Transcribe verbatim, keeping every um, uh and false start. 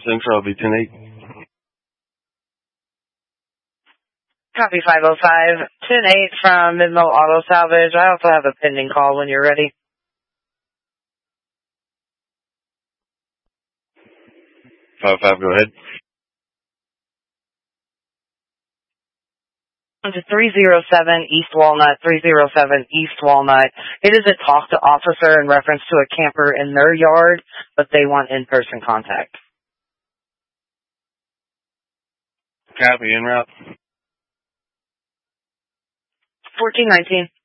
Central, I'll be ten eight. Copy five oh five. ten eight from Midmo Auto Salvage. I also have a pending call when you're ready. five five, go ahead. To three oh seven East Walnut, three oh seven East Walnut. It is a talk to officer in reference to a camper in their yard, but they want in-person contact. Copy, en route. fourteen nineteen.